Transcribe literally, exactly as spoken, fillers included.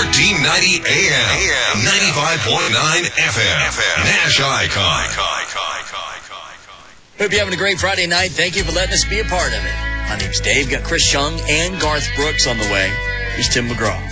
thirteen ninety A M, ninety-five point nine F M, Nash Icon. Hope you're having a great Friday night. Thank you for letting us be a part of it. My name's Dave. Got Chris Young and Garth Brooks on the way. Here's Tim McGraw.